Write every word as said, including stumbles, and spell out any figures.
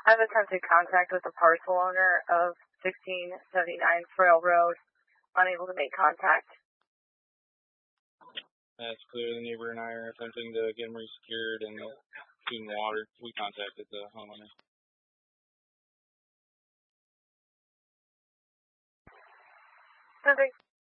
I've attempted contact with the parcel owner of sixteen seventy-nine Frail Road, unable to make contact. That's clear. The neighbor and I are attempting to get them resecured and clean water. We contacted the homeowner. Nothing.